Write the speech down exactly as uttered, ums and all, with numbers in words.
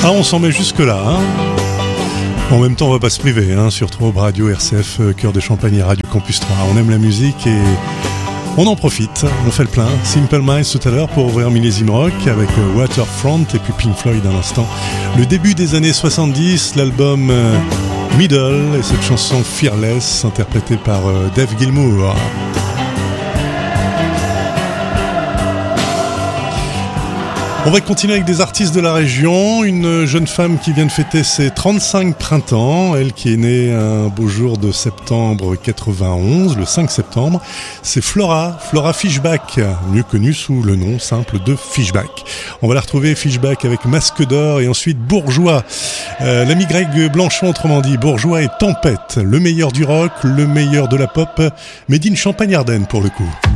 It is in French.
Ah, on s'en met jusque-là, hein. En même temps, on va pas se priver, hein, sur Trobe Radio, R C F, Cœur de Champagne et Radio Campus trois. On aime la musique et on en profite, on fait le plein. Simple Minds tout à l'heure pour ouvrir Millésime Rock avec Waterfront et puis Pink Floyd à l'instant. Le début des années soixante-dix, l'album Middle et cette chanson Fearless interprétée par Dave Gilmour. On va continuer avec des artistes de la région. Une jeune femme qui vient de fêter ses trente-cinq printemps. Elle qui est née un beau jour de septembre quatre-vingt-onze, le cinq septembre. C'est Flora, Flora Fischbach, mieux connue sous le nom simple de Fischbach. On va la retrouver Fischbach avec Masque d'or et ensuite Bourgeois. Euh, l'ami Greg Blanchon, autrement dit, Bourgeois et Tempête. Le meilleur du rock, le meilleur de la pop. Made in Champagne-Ardenne pour le coup.